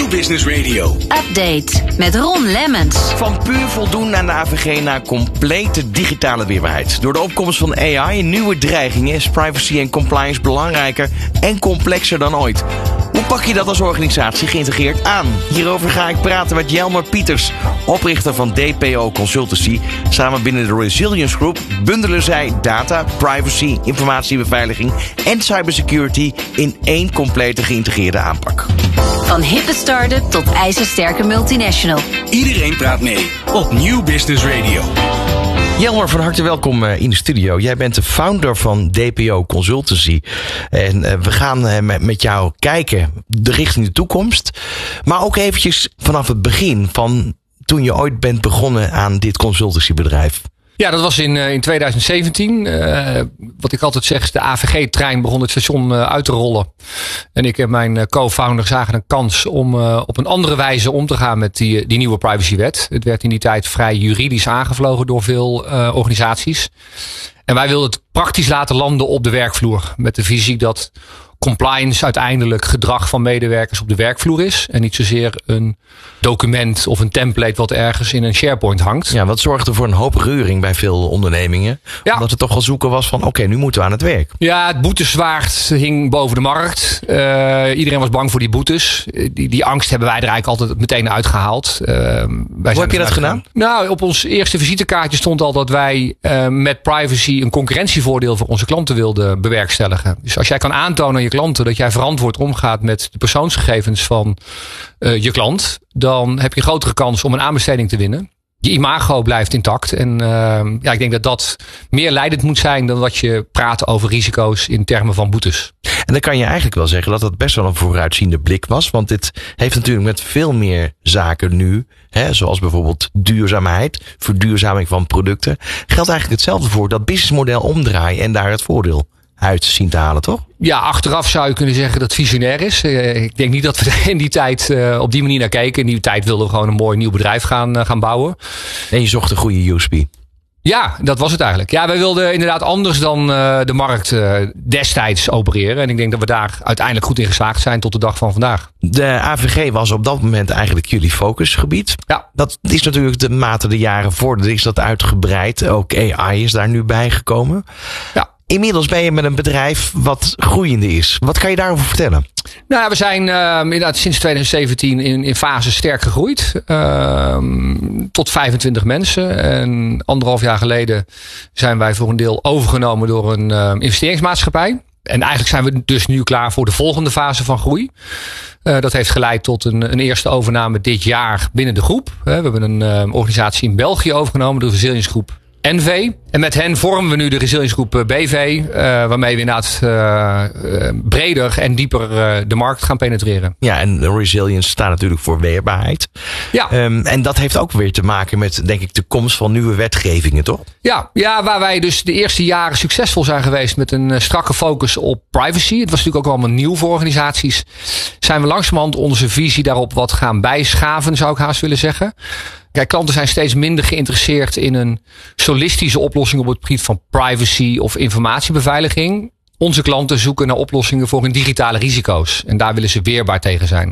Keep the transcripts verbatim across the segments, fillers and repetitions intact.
Business Radio. Update met Ron Lemmens. Van puur voldoen aan de A V G naar complete digitale weerbaarheid. Door de opkomst van A I en nieuwe dreigingen is privacy en compliance belangrijker en complexer dan ooit. Hoe pak je dat als organisatie geïntegreerd aan? Hierover ga ik praten met Jelmer Pieters, oprichter van D P O Consultancy. Samen binnen de Resilience Group bundelen zij data, privacy, informatiebeveiliging en cybersecurity in één complete geïntegreerde aanpak. Van hippe start-up tot ijzersterke multinational. Iedereen praat mee op Nieuw Business Radio. Jelmer, van harte welkom in de studio. Jij bent de founder van D P O Consultancy. En we gaan met jou kijken de richting de toekomst. Maar ook eventjes vanaf het begin van toen je ooit bent begonnen aan dit consultancybedrijf. Ja, dat was in, in twintig zeventien. Uh, wat ik altijd zeg is, de A V G-trein begon het station uh, uit te rollen. En ik en mijn uh, co-founder zagen een kans om uh, op een andere wijze om te gaan met die, die nieuwe privacywet. Het werd in die tijd vrij juridisch aangevlogen door veel uh, organisaties. En wij wilden het praktisch laten landen op de werkvloer. Met de visie dat compliance uiteindelijk gedrag van medewerkers op de werkvloer is. En niet zozeer een document of een template wat ergens in een SharePoint hangt. Ja, wat zorgde voor een hoop reuring bij veel ondernemingen. Ja. Omdat het toch wel zoeken was van oké, okay, nu moeten we aan het werk. Ja, het boetezwaard hing boven de markt. Uh, iedereen was bang voor die boetes. Die, die angst hebben wij er eigenlijk altijd meteen uitgehaald. Uh, wij Hoe heb je dat gedaan? Nou, op ons eerste visitekaartje stond al dat wij uh, met privacy een concurrentievoordeel voor onze klanten wilden bewerkstelligen. Dus als jij kan aantonen aan je klanten dat jij verantwoord omgaat met de persoonsgegevens van uh, je klant, dan heb je een grotere kans om een aanbesteding te winnen. Je imago blijft intact. En uh, ja, ik denk dat dat meer leidend moet zijn dan dat je praat over risico's in termen van boetes. En dan kan je eigenlijk wel zeggen dat dat best wel een vooruitziende blik was. Want dit heeft natuurlijk met veel meer zaken nu, hè, zoals bijvoorbeeld duurzaamheid, verduurzaming van producten, geldt eigenlijk hetzelfde voor dat businessmodel omdraaien en daar het voordeel uit zien te halen, toch? Ja, achteraf zou je kunnen zeggen dat het visionair is. Uh, ik denk niet dat we in die tijd uh, op die manier naar keken. In die tijd wilden we gewoon een mooi nieuw bedrijf gaan, uh, gaan bouwen. En je zocht een goede U S P. Ja, dat was het eigenlijk. Ja, wij wilden inderdaad anders dan uh, de markt uh, destijds opereren. En ik denk dat we daar uiteindelijk goed in geslaagd zijn tot de dag van vandaag. De A V G was op dat moment eigenlijk jullie focusgebied. Ja. Dat is natuurlijk de mate de jaren vorderen is dat uitgebreid. Ook A I is daar nu bijgekomen. Ja. Inmiddels ben je met een bedrijf wat groeiende is. Wat kan je daarover vertellen? Nou ja, we zijn uh, inderdaad sinds twintig zeventien in, in fase sterk gegroeid. Uh, tot vijfentwintig mensen. En anderhalf jaar geleden zijn wij voor een deel overgenomen door een uh, investeringsmaatschappij. En eigenlijk zijn we dus nu klaar voor de volgende fase van groei. Uh, dat heeft geleid tot een, een eerste overname dit jaar binnen de groep. Uh, we hebben een uh, organisatie in België overgenomen, de Resilience Group N V. En met hen vormen we nu de Resilience Group B V. Uh, waarmee we inderdaad uh, uh, breder en dieper uh, de markt gaan penetreren. Ja, en resilience staat natuurlijk voor weerbaarheid. Ja. Um, en dat heeft ook weer te maken met, denk ik, de komst van nieuwe wetgevingen, toch? Ja, ja, waar wij dus de eerste jaren succesvol zijn geweest met een uh, strakke focus op privacy. Het was natuurlijk ook allemaal nieuw voor organisaties. Zijn we langzamerhand onze visie daarop wat gaan bijschaven, zou ik haast willen zeggen. Kijk, klanten zijn steeds minder geïnteresseerd in een solistische oplossing op het gebied van privacy of informatiebeveiliging. Onze klanten zoeken naar oplossingen voor hun digitale risico's. En daar willen ze weerbaar tegen zijn.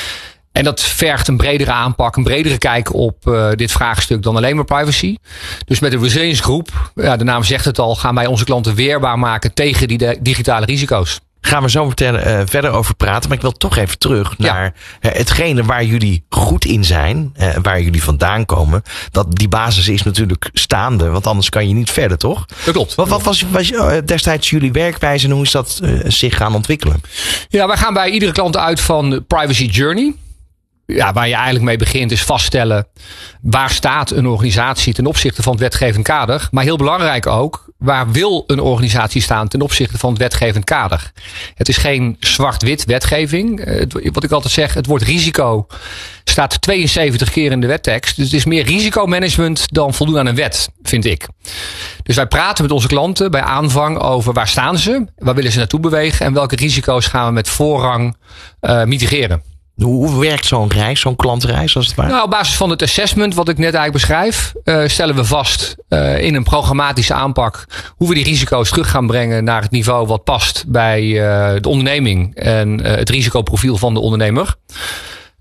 En dat vergt een bredere aanpak, een bredere kijk op uh, dit vraagstuk dan alleen maar privacy. Dus met de Resilience Group, ja, de naam zegt het al, gaan wij onze klanten weerbaar maken tegen die de, digitale risico's. Gaan we zo meteen uh, verder over praten. Maar ik wil toch even terug naar ja. uh, hetgene waar jullie goed in zijn. Uh, waar jullie vandaan komen. Dat die basis is natuurlijk staande. Want anders kan je niet verder, toch? Dat klopt. Wat, wat was, was uh, destijds jullie werkwijze en hoe is dat uh, zich gaan ontwikkelen? Ja, wij gaan bij iedere klant uit van de privacy journey. Ja, waar je eigenlijk mee begint is vaststellen waar staat een organisatie ten opzichte van het wetgevend kader. Maar heel belangrijk ook, waar wil een organisatie staan ten opzichte van het wetgevend kader. Het is geen zwart-wit wetgeving. Wat ik altijd zeg, het woord risico staat tweeënzeventig keer in de wettekst. Dus het is meer risicomanagement dan voldoen aan een wet, vind ik. Dus wij praten met onze klanten bij aanvang over waar staan ze, waar willen ze naartoe bewegen en welke risico's gaan we met voorrang uh, mitigeren. Hoe werkt zo'n reis, zo'n klantreis als het ware? Nou, op basis van het assessment wat ik net eigenlijk beschrijf, uh, stellen we vast uh, in een programmatische aanpak hoe we die risico's terug gaan brengen naar het niveau wat past bij uh, de onderneming en uh, het risicoprofiel van de ondernemer.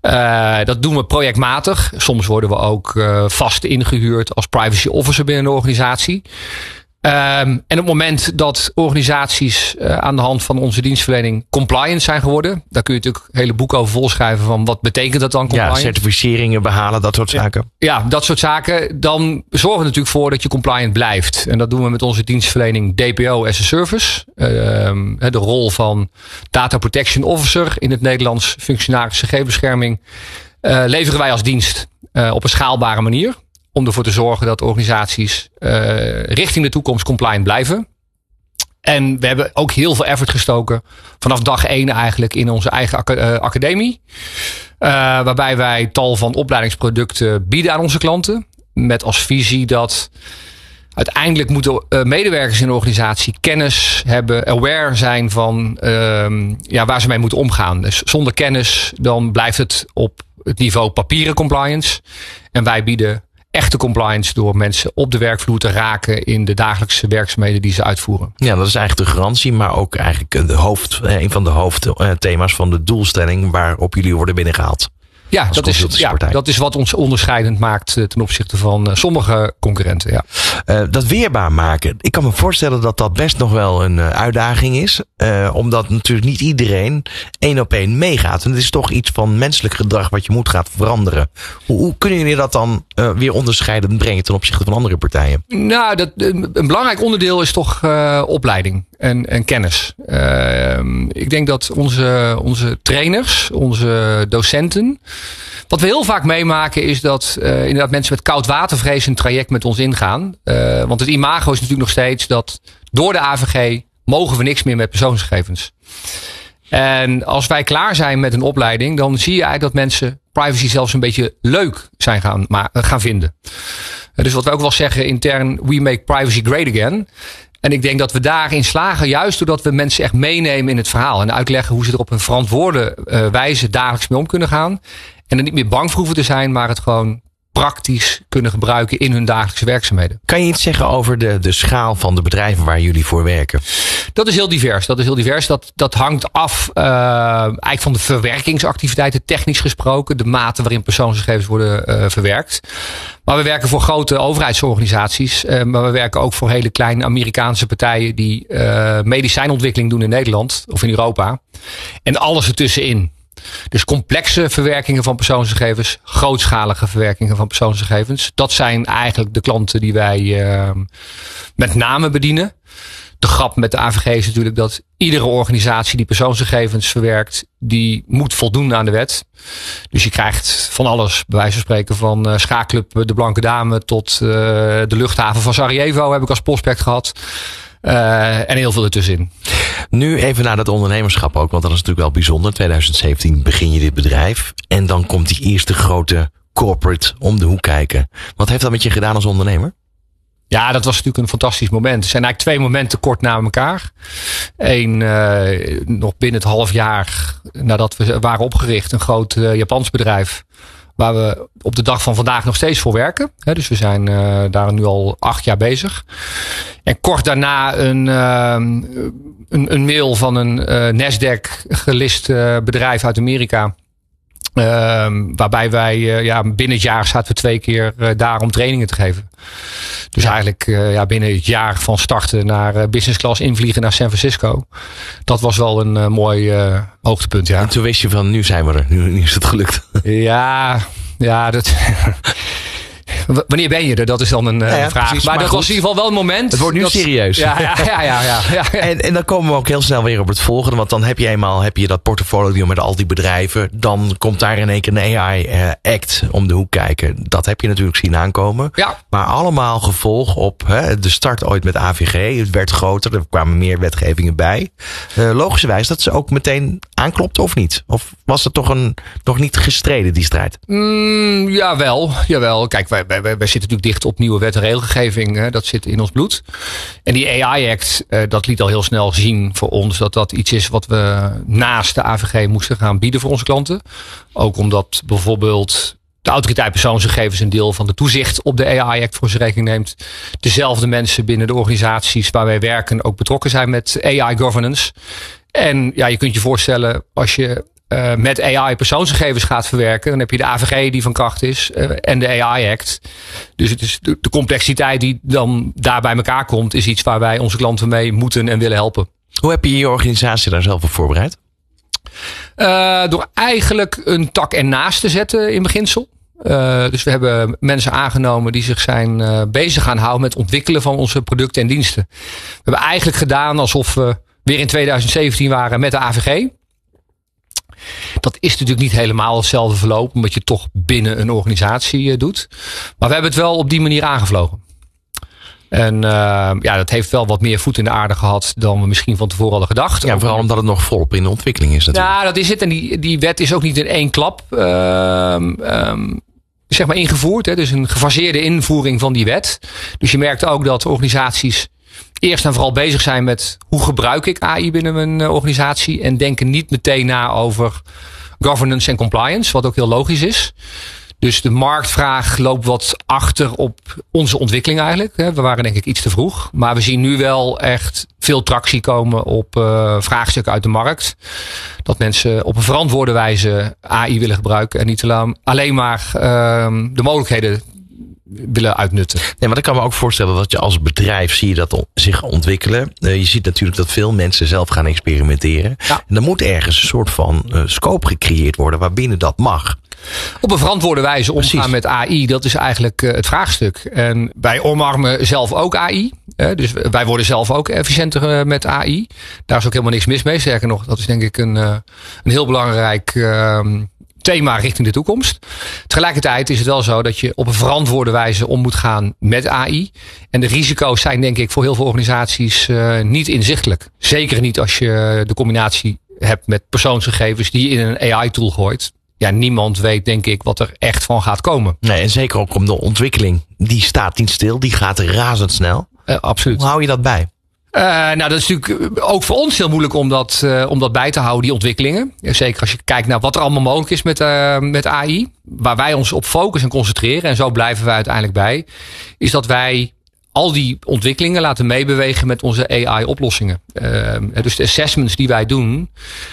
Uh, dat doen we projectmatig. Soms worden we ook uh, vast ingehuurd als privacy officer binnen de organisatie. Um, en op het moment dat organisaties uh, aan de hand van onze dienstverlening compliant zijn geworden. Daar kun je natuurlijk hele boeken over volschrijven van wat betekent dat dan compliant. Ja, certificeringen behalen, dat soort zaken. Ja, dat soort zaken. Dan zorgen we natuurlijk voor dat je compliant blijft. En dat doen we met onze dienstverlening D P O as a service. Um, de rol van Data Protection Officer in het Nederlands functionaris gegevensbescherming. Uh, leveren wij als dienst uh, op een schaalbare manier. Om ervoor te zorgen dat organisaties uh, richting de toekomst compliant blijven. En we hebben ook heel veel effort gestoken. Vanaf dag één eigenlijk in onze eigen ac- uh, academie. Uh, waarbij wij tal van opleidingsproducten bieden aan onze klanten. Met als visie dat uiteindelijk moeten uh, medewerkers in de organisatie kennis hebben. Aware zijn van uh, ja, waar ze mee moeten omgaan. Dus zonder kennis dan blijft het op het niveau papieren compliance. En wij bieden echte compliance door mensen op de werkvloer te raken in de dagelijkse werkzaamheden die ze uitvoeren. Ja, dat is eigenlijk de garantie, maar ook eigenlijk de hoofd, een van de hoofdthema's van de doelstelling waarop jullie worden binnengehaald. Ja, dat is, ja, dat is wat ons onderscheidend maakt ten opzichte van uh, sommige concurrenten. Ja. Uh, dat weerbaar maken. Ik kan me voorstellen dat dat best nog wel een uh, uitdaging is. Uh, omdat natuurlijk niet iedereen één op één meegaat. En het is toch iets van menselijk gedrag wat je moet gaan veranderen. Hoe, hoe kunnen jullie dat dan uh, weer onderscheidend brengen ten opzichte van andere partijen? Nou, dat, een belangrijk onderdeel is toch uh, opleiding en, en kennis. Uh, ik denk dat onze, onze trainers, onze docenten. Wat we heel vaak meemaken is dat uh, inderdaad mensen met koud watervrees een traject met ons ingaan. Uh, want het imago is natuurlijk nog steeds dat door de A V G mogen we niks meer met persoonsgegevens. En als wij klaar zijn met een opleiding, dan zie je eigenlijk dat mensen privacy zelfs een beetje leuk zijn gaan, maar, gaan vinden. Uh, dus wat we ook wel zeggen intern, we make privacy great again. En ik denk dat we daarin slagen, juist doordat we mensen echt meenemen in het verhaal. En uitleggen hoe ze er op een verantwoorde uh, wijze dagelijks mee om kunnen gaan. En er niet meer bang voor hoeven te zijn, maar het gewoon praktisch kunnen gebruiken in hun dagelijkse werkzaamheden. Kan je iets zeggen over de, de schaal van de bedrijven waar jullie voor werken? Dat is heel divers. Dat is heel divers. Dat, dat hangt af uh, eigenlijk van de verwerkingsactiviteiten, technisch gesproken. De mate waarin persoonsgegevens worden uh, verwerkt. Maar we werken voor grote overheidsorganisaties. Uh, maar we werken ook voor hele kleine Amerikaanse partijen die uh, medicijnontwikkeling doen in Nederland of in Europa. En alles ertussenin. Dus complexe verwerkingen van persoonsgegevens, grootschalige verwerkingen van persoonsgegevens. Dat zijn eigenlijk de klanten die wij uh, met name bedienen. De grap met de A V G is natuurlijk dat iedere organisatie die persoonsgegevens verwerkt, die moet voldoen aan de wet. Dus je krijgt van alles, bij wijze van spreken, van uh, schaakclub De Blanke Dame tot uh, de luchthaven van Sarajevo heb ik als prospect gehad. Uh, en heel veel ertussenin. Nu even naar dat ondernemerschap ook, want dat is natuurlijk wel bijzonder. twintig zeventien begin je dit bedrijf en dan komt die eerste grote corporate om de hoek kijken. Wat heeft dat met je gedaan als ondernemer? Ja, dat was natuurlijk een fantastisch moment. Er zijn eigenlijk twee momenten kort na elkaar. Eén, uh, nog binnen het half jaar nadat we waren opgericht, een groot uh, Japans bedrijf. Waar we op de dag van vandaag nog steeds voor werken. He, dus we zijn uh, daar nu al acht jaar bezig. En kort daarna een, uh, een, een mail van een uh, Nasdaq gelist uh, bedrijf uit Amerika. Uh, waarbij wij uh, ja, binnen het jaar zaten we twee keer uh, daar om trainingen te geven. Dus ja. eigenlijk uh, ja, binnen het jaar van starten naar uh, business class invliegen naar San Francisco. Dat was wel een uh, mooi uh, hoogtepunt. Ja. En toen wist je van nu zijn we er, nu, nu is het gelukt. Ja, ja dat... Wanneer ben je er? Dat is dan een uh, ja, ja, vraag. Precies, maar, maar dat goed. Was in ieder geval wel een moment. Het wordt nu dat... serieus. Ja, ja, ja, ja, ja, ja. En, en dan komen we ook heel snel weer op het volgende. Want dan heb je eenmaal heb je dat portfolio met al die bedrijven. Dan komt daar in één keer een A I-act om de hoek kijken. Dat heb je natuurlijk zien aankomen. Ja. Maar allemaal gevolg op hè, de start ooit met A V G. Het werd groter. Er kwamen meer wetgevingen bij. Uh, logischerwijs dat ze ook meteen aanklopte of niet? Of was het toch een, nog niet gestreden, die strijd? Mm, jawel, jawel. Kijk, wij, wij, wij zitten natuurlijk dicht op nieuwe wet en regelgeving. Hè, dat zit in ons bloed. En die A I-act, uh, dat liet al heel snel zien voor ons dat dat iets is wat we naast de A V G moesten gaan bieden voor onze klanten. Ook omdat bijvoorbeeld de autoriteit persoonsgegevens een deel van de toezicht op de A I-act voor zijn rekening neemt. Dezelfde mensen binnen de organisaties waar wij werken ook betrokken zijn met A I-governance. En ja, je kunt je voorstellen, als je uh, met A I persoonsgegevens gaat verwerken. Dan heb je de A V G die van kracht is uh, en de A I Act. Dus het is de, de complexiteit die dan daar bij elkaar komt, is iets waar wij onze klanten mee moeten en willen helpen. Hoe heb je je organisatie daar zelf op voorbereid? Uh, door eigenlijk een tak ernaast te zetten in beginsel. Uh, dus we hebben mensen aangenomen die zich zijn uh, bezig gaan houden met het ontwikkelen van onze producten en diensten. We hebben eigenlijk gedaan alsof we weer in tweeduizend zeventien waren met de A V G. Dat is natuurlijk niet helemaal hetzelfde verloop, omdat je het toch binnen een organisatie uh, doet. Maar we hebben het wel op die manier aangevlogen. En uh, ja, dat heeft wel wat meer voet in de aarde gehad dan we misschien van tevoren hadden gedacht. Ja, vooral omdat het nog volop in de ontwikkeling is natuurlijk. Ja, dat is het. En die, die wet is ook niet in één klap uh, um, zeg maar ingevoerd. Hè. Dus een gefaseerde invoering van die wet. Dus je merkt ook dat organisaties eerst en vooral bezig zijn met hoe gebruik ik A I binnen mijn uh, organisatie. En denken niet meteen na over governance en compliance, wat ook heel logisch is. Dus de marktvraag loopt wat achter op onze ontwikkeling eigenlijk. We waren denk ik iets te vroeg. Maar we zien nu wel echt veel tractie komen op uh, vraagstukken uit de markt. Dat mensen op een verantwoorde wijze A I willen gebruiken. En niet alleen maar uh, de mogelijkheden willen uitnutten. Nee, maar ik kan me ook voorstellen dat je als bedrijf zie je dat zich ontwikkelen. Uh, je ziet natuurlijk dat veel mensen zelf gaan experimenteren. Ja. En er moet ergens een soort van uh, scope gecreëerd worden waarbinnen dat mag. Op een verantwoorde wijze omgaan Precies. met A I, dat is eigenlijk uh, het vraagstuk. En wij omarmen zelf ook A I. Hè, dus wij worden zelf ook efficiënter uh, met A I. Daar is ook helemaal niks mis mee. Sterker nog, dat is denk ik een, uh, een heel belangrijk uh, thema richting de toekomst. Tegelijkertijd is het wel zo dat je op een verantwoorde wijze om moet gaan met A I. En de risico's zijn denk ik voor heel veel organisaties uh, niet inzichtelijk. Zeker niet als je de combinatie hebt met persoonsgegevens die je in een A I-tool gooit. Ja, niemand weet denk ik wat er echt van gaat komen. Nee, en zeker ook om de ontwikkeling. Die staat niet stil, die gaat razendsnel. Uh, absoluut. Hoe hou je dat bij? Uh, nou, dat is natuurlijk ook voor ons heel moeilijk om dat, uh, om dat bij te houden, die ontwikkelingen. Zeker als je kijkt naar wat er allemaal mogelijk is met, uh, met A I. Waar wij ons op focussen en concentreren, en zo blijven wij uiteindelijk bij, is dat wij al die ontwikkelingen laten meebewegen met onze A I-oplossingen. Uh, dus de assessments die wij doen,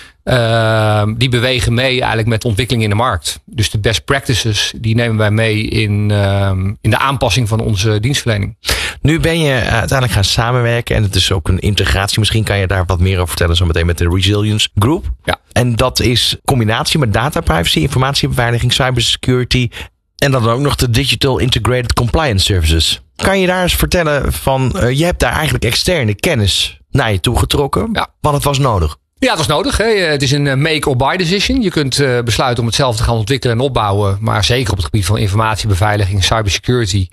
Uh, die bewegen mee eigenlijk met de ontwikkeling in de markt. Dus de best practices, die nemen wij mee in, uh, in de aanpassing van onze dienstverlening. Nu ben je uiteindelijk gaan samenwerken en het is ook een integratie. Misschien kan je daar wat meer over vertellen zo meteen met de Resilience Group. Ja. En dat is combinatie met data privacy, informatiebeveiliging, cybersecurity en dan ook nog de Digital Integrated Compliance Services. Kan je daar eens vertellen van, uh, je hebt daar eigenlijk externe kennis naar je toe getrokken, ja. want het was nodig. Ja, het was nodig. Hè. Het is een make or buy decision. Je kunt uh, besluiten om het zelf te gaan ontwikkelen en opbouwen. Maar zeker op het gebied van informatiebeveiliging, cybersecurity.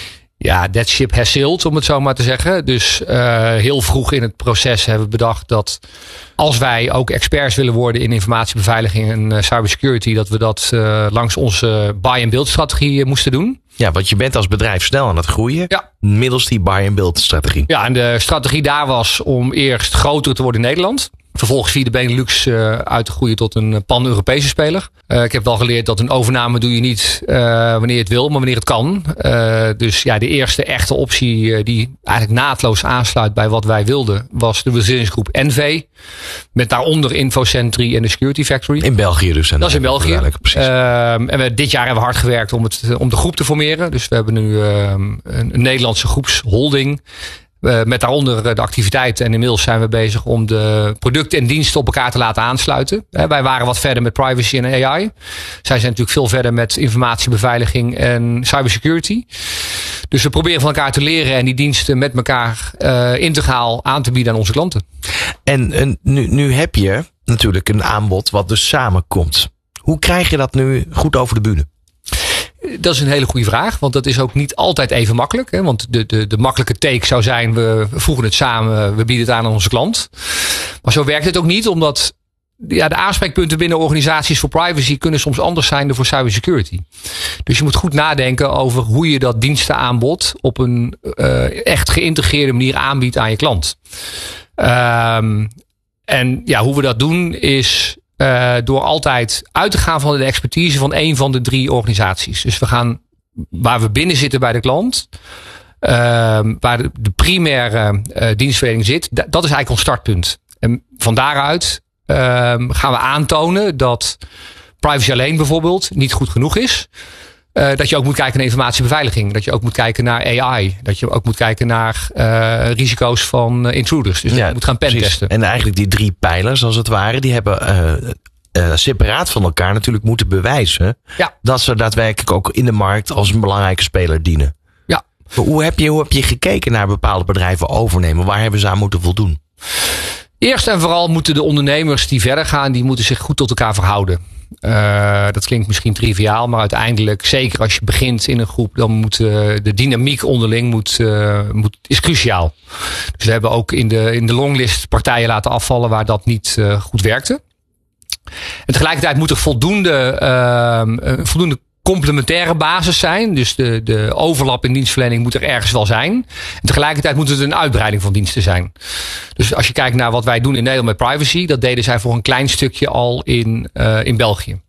Ja, that ship has sailed, om het zo maar te zeggen. Dus uh, heel vroeg in het proces hebben we bedacht dat als wij ook experts willen worden in informatiebeveiliging en uh, cybersecurity, dat we dat uh, langs onze buy-and-build strategie uh, moesten doen. Ja, want je bent als bedrijf snel aan het groeien. Ja. Middels die buy-and-build strategie. Ja, en de strategie daar was om eerst groter te worden in Nederland. Vervolgens via de Benelux uh, uit te groeien tot een pan-Europese speler. Uh, ik heb wel geleerd dat een overname doe je niet uh, wanneer je het wil, maar wanneer het kan. Uh, dus ja, de eerste echte optie uh, die eigenlijk naadloos aansluit bij wat wij wilden, was de Resilience Group N V. Met daaronder Infocentry en de Security Factory. In België dus. En dat is in België. Precies. Uh, en we, dit jaar hebben we hard gewerkt om, het, om de groep te formeren. Dus we hebben nu uh, een, een Nederlandse groepsholding. Uh, met daaronder de activiteiten. En inmiddels zijn we bezig om de producten en diensten op elkaar te laten aansluiten. Uh, wij waren wat verder met privacy en A I. Zij zijn natuurlijk veel verder met informatiebeveiliging en cybersecurity. Dus we proberen van elkaar te leren en die diensten met elkaar uh, integraal aan te bieden aan onze klanten. En, en nu, nu heb je natuurlijk een aanbod wat dus samenkomt. Hoe krijg je dat nu goed over de bühne? Dat is een hele goede vraag, want dat is ook niet altijd even makkelijk. Hè? Want de, de, de makkelijke take zou zijn, we voegen het samen, we bieden het aan aan onze klant. Maar zo werkt het ook niet, omdat ja, de aanspreekpunten binnen organisaties voor privacy kunnen soms anders zijn dan voor cybersecurity. Dus je moet goed nadenken over hoe je dat dienstenaanbod op een uh, echt geïntegreerde manier aanbiedt aan je klant. Um, en ja, hoe we dat doen is Uh, door altijd uit te gaan van de expertise van een van de drie organisaties. Dus we gaan waar we binnen zitten bij de klant, uh, waar de, de primaire uh, dienstverlening zit, d- dat is eigenlijk ons startpunt. En van daaruit gaan we aantonen dat privacy alleen bijvoorbeeld niet goed genoeg is. Uh, dat je ook moet kijken naar informatiebeveiliging. Dat je ook moet kijken naar A I. Dat je ook moet kijken naar uh, risico's van uh, intruders. Dus ja, je moet gaan pentesten. En eigenlijk die drie pijlers als het ware, die hebben uh, uh, separaat van elkaar natuurlijk moeten bewijzen. Ja. Dat ze daadwerkelijk ook in de markt als een belangrijke speler dienen. Ja. Hoe heb je, hoe heb je gekeken naar bepaalde bedrijven overnemen? Waar hebben ze aan moeten voldoen? Eerst en vooral moeten de ondernemers die verder gaan, die moeten zich goed tot elkaar verhouden. Uh, dat klinkt misschien triviaal, maar uiteindelijk, zeker als je begint in een groep, dan moet uh, de dynamiek onderling moet, uh, moet, is cruciaal. Dus we hebben ook in de, in de longlist partijen laten afvallen waar dat niet uh, goed werkte. En tegelijkertijd moet er voldoende, uh, voldoende complementaire basis zijn. Dus de, de overlap in dienstverlening moet er ergens wel zijn. En tegelijkertijd moet het een uitbreiding van diensten zijn. Dus als je kijkt naar wat wij doen in Nederland met privacy, dat deden zij voor een klein stukje al in, uh, in België.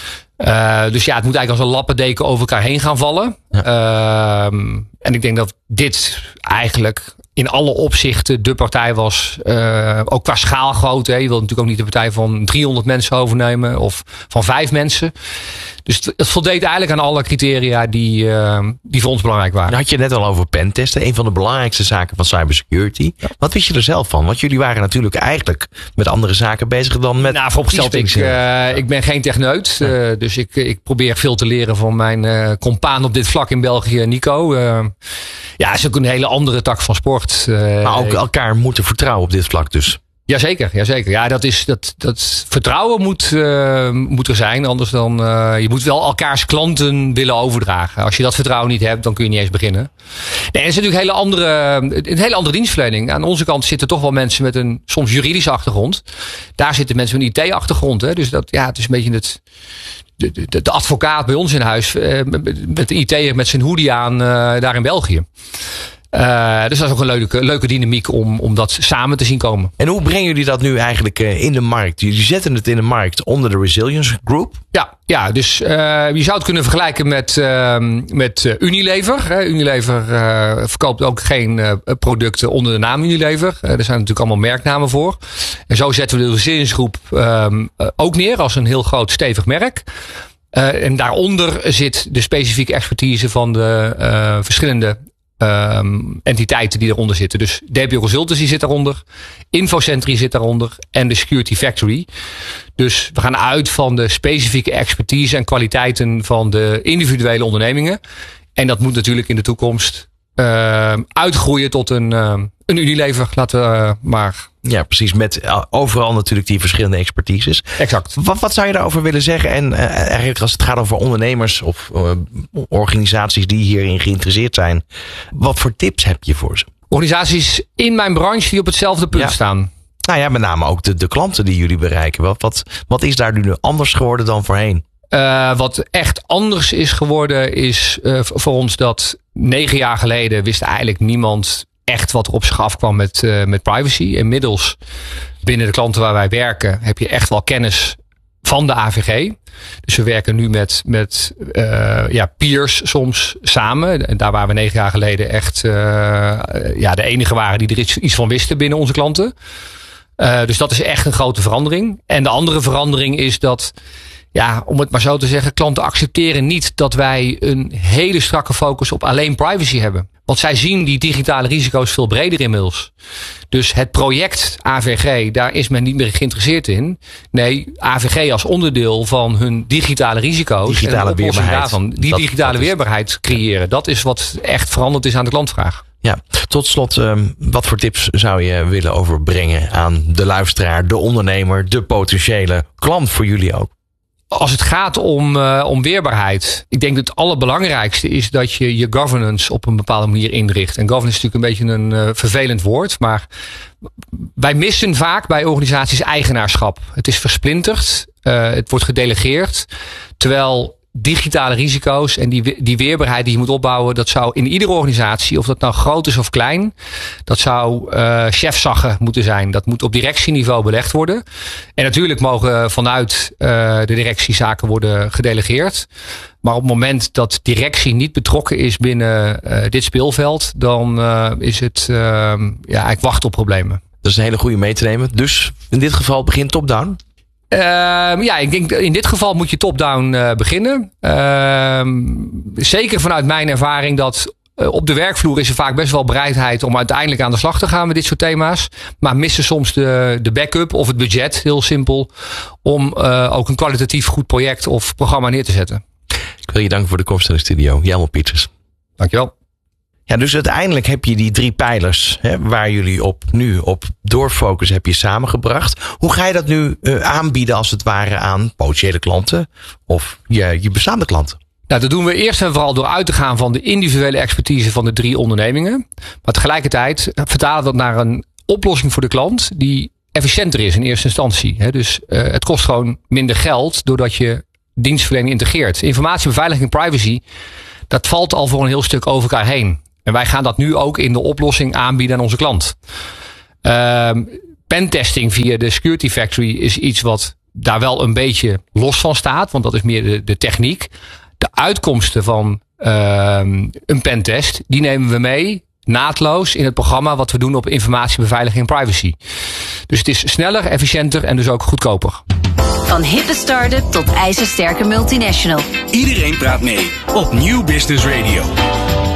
Uh, dus ja, het moet eigenlijk als een lappendeken over elkaar heen gaan vallen. Ja. Uh, en ik denk dat dit eigenlijk in alle opzichten de partij was, uh, ook qua schaalgrootte. Je wilt natuurlijk ook niet de partij van driehonderd mensen overnemen of van vijf mensen. Dus het, het voldeed eigenlijk aan alle criteria die, uh, die voor ons belangrijk waren. Dan had je het net al over pentesten, een van de belangrijkste zaken van cybersecurity. Ja. Wat wist je er zelf van? Want jullie waren natuurlijk eigenlijk met andere zaken bezig dan met... Nou, vooropgesteld, ik, uh, ik ben geen techneut. Ja. Uh, dus ik, ik probeer veel te leren van mijn uh, compaan op dit vlak in België, Nico. Uh, ja, het is ook een hele andere tak van sport. Uh, maar ook elkaar moeten vertrouwen op dit vlak dus. Jazeker, jazeker. Ja, dat is dat, dat vertrouwen moet, uh, moet er zijn. Anders dan, uh, je moet wel elkaars klanten willen overdragen. Als je dat vertrouwen niet hebt, dan kun je niet eens beginnen. Nee, er is natuurlijk hele andere, een hele andere dienstverlening. Aan onze kant zitten toch wel mensen met een soms juridische achtergrond. Daar zitten mensen met een I T-achtergrond. Hè. Dus dat, ja, het is een beetje het, de, de, de advocaat bij ons in huis. Uh, met de I T'er met zijn hoodie aan, uh, daar in België. Uh, dus dat is ook een leuke, leuke dynamiek om, om dat samen te zien komen. En hoe brengen jullie dat nu eigenlijk uh, in de markt? Jullie zetten het in de markt onder de Resilience Group? Ja, ja dus uh, je zou het kunnen vergelijken met, uh, met Unilever. Unilever uh, verkoopt ook geen uh, producten onder de naam Unilever. Uh, er zijn natuurlijk allemaal merknamen voor. En zo zetten we de Resilience Group um, uh, ook neer als een heel groot stevig merk. Uh, en daaronder zit de specifieke expertise van de uh, verschillende Um, entiteiten die eronder zitten. Dus D B O Consultancy zit daaronder. Infocentry zit daaronder. En de Security Factory. Dus we gaan uit van de specifieke expertise en kwaliteiten van de individuele ondernemingen. En dat moet natuurlijk in de toekomst uh, uitgroeien tot een, uh, een Unilever. Laten we uh, maar... Ja, precies. Met uh, overal natuurlijk die verschillende expertises. Exact. Wat, wat zou je daarover willen zeggen? En uh, eigenlijk als het gaat over ondernemers of uh, organisaties die hierin geïnteresseerd zijn. Wat voor tips heb je voor ze? Organisaties in mijn branche die op hetzelfde punt ja. staan. Nou ja, met name ook de, de klanten die jullie bereiken. Wat, wat, wat is daar nu anders geworden dan voorheen? Uh, wat echt anders is geworden is uh, voor ons dat negen jaar geleden wist eigenlijk niemand echt wat er op zich afkwam met, uh, met privacy. Inmiddels binnen de klanten waar wij werken heb je echt wel kennis van de A V G. Dus we werken nu met, met uh, ja, peers soms samen. En daar waar we negen jaar geleden echt uh, ja, de enige waren die er iets, iets van wisten binnen onze klanten. Uh, dus dat is echt een grote verandering. En de andere verandering is dat, ja, om het maar zo te zeggen, klanten accepteren niet dat wij een hele strakke focus op alleen privacy hebben. Want zij zien die digitale risico's veel breder inmiddels. Dus het project A V G, daar is men niet meer geïnteresseerd in. Nee, A V G als onderdeel van hun digitale risico's. Digitale en de weerbaarheid. Daarvan, die dat, digitale dat is... weerbaarheid creëren. Dat is wat echt veranderd is aan de klantvraag. Ja, tot slot, um, wat voor tips zou je willen overbrengen aan de luisteraar, de ondernemer, de potentiële klant voor jullie ook? Als het gaat om, uh, om weerbaarheid. Ik denk dat het allerbelangrijkste is dat je je governance op een bepaalde manier inricht. En governance is natuurlijk een beetje een uh, vervelend woord. Maar wij missen vaak bij organisaties eigenaarschap. Het is versplinterd. Uh, het wordt gedelegeerd. Terwijl digitale risico's en die, die weerbaarheid die je moet opbouwen, dat zou in iedere organisatie, of dat nou groot is of klein, dat zou uh, chefzaggen moeten zijn. Dat moet op directieniveau belegd worden. En natuurlijk mogen vanuit uh, de directie zaken worden gedelegeerd. Maar op het moment dat directie niet betrokken is binnen uh, dit speelveld, dan uh, is het uh, ja, eigenlijk wachten op problemen. Dat is een hele goede mee te nemen. Dus in dit geval begint top-down? Uh, ja, ik denk in dit geval moet je top-down uh, beginnen. Uh, zeker vanuit mijn ervaring dat uh, op de werkvloer is er vaak best wel bereidheid om uiteindelijk aan de slag te gaan met dit soort thema's. Maar missen soms de, de backup of het budget, heel simpel, om uh, ook een kwalitatief goed project of programma neer te zetten. Ik wil je danken voor de komst naar de studio. Jelmer Pieters. Dankjewel. Ja, dus uiteindelijk heb je die drie pijlers hè, waar jullie op nu op doorfocussen heb je samengebracht. Hoe ga je dat nu uh, aanbieden als het ware aan potentiële klanten of je, je bestaande klanten? Nou, dat doen we eerst en vooral door uit te gaan van de individuele expertise van de drie ondernemingen. Maar tegelijkertijd vertalen we dat naar een oplossing voor de klant die efficiënter is in eerste instantie. Hè. Dus uh, het kost gewoon minder geld doordat je dienstverlening integreert. Informatie, beveiliging en privacy, dat valt al voor een heel stuk over elkaar heen. En wij gaan dat nu ook in de oplossing aanbieden aan onze klant. Uh, pentesting via de Security Factory is iets wat daar wel een beetje los van staat. Want dat is meer de, de techniek. De uitkomsten van uh, een pentest, die nemen we mee naadloos in het programma wat we doen op informatie, beveiliging en privacy. Dus het is sneller, efficiënter en dus ook goedkoper. Van hippe start-up tot ijzersterke multinational. Iedereen praat mee op Nieuw Business Radio.